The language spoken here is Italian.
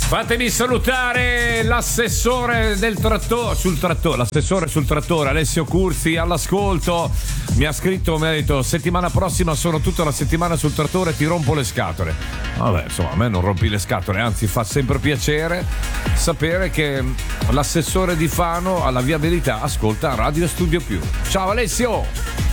Fatemi salutare l'assessore del l'assessore sul trattore Alessio Curzi all'ascolto. Mi ha scritto, mi ha detto: settimana prossima sono tutta la settimana sul trattore, ti rompo le scatole. Vabbè, insomma, a me non rompi le scatole, anzi fa sempre piacere sapere che l'assessore di Fano alla viabilità ascolta Radio Studio Più. Ciao Alessio!